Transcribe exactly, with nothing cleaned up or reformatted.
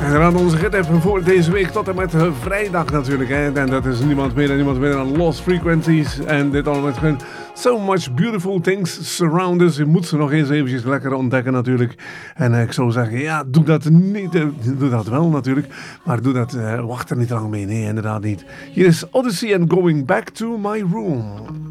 Uiteraard onze rit voor deze week tot en met uh, vrijdag natuurlijk. Hè. En dat is niemand meer dan niemand meer dan Lost Frequencies. En dit allemaal met gewoon so much beautiful things surround us. Je moet ze nog eens eventjes lekker ontdekken natuurlijk. En uh, ik zou zeggen, ja, doe dat niet. Uh, doe dat wel natuurlijk. Maar doe dat, uh, wacht er niet lang mee. Nee, inderdaad niet. Hier is Odyssey and Going Back to My Room.